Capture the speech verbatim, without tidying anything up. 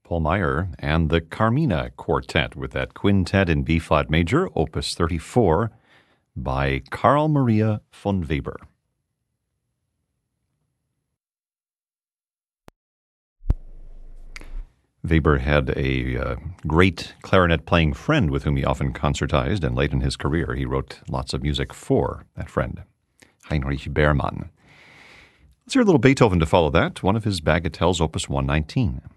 Paul Meyer and the Carmina Quartet with that quintet in B-flat major, opus thirty-four, by Carl Maria von Weber. Weber had a uh, great clarinet-playing friend with whom he often concertized, and late in his career he wrote lots of music for that friend, Heinrich Behrmann. Let's hear a little Beethoven to follow that, one of his bagatelles, opus one nineteen.